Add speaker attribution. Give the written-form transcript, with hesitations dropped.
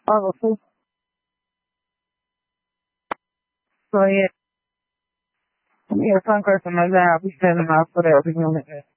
Speaker 1: Oh, so yeah, some person like that, we send them out for that. We gonna